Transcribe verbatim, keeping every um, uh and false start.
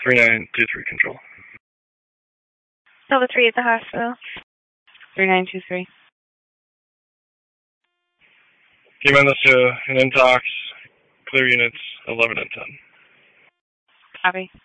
three nine two three control. Delta three at the hospital. three nine two three. Came us to an intox, clear units eleven and ten. Copy.